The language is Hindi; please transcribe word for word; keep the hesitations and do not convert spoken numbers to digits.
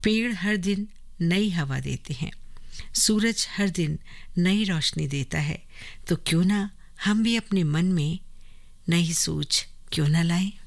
पेड़ हर दिन नई हवा देते हैं, सूरज हर दिन नई रोशनी देता है, तो क्यों ना हम भी अपने मन में नई सोच क्यों ना लाएं।